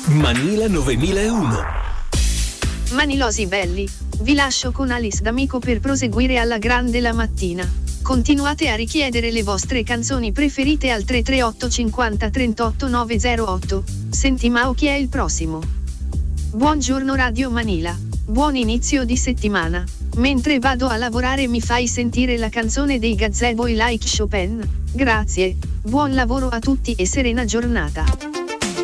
Manila 9001. Manilosi belli, vi lascio con Alice D'Amico per proseguire alla grande la mattina. Continuate a richiedere le vostre canzoni preferite al 338 50 38 908. Senti Mao, chi è il prossimo? Buongiorno Radio Manila, buon inizio di settimana. Mentre vado a lavorare mi fai sentire la canzone dei Gazebo Like Chopin? Grazie, buon lavoro a tutti e serena giornata.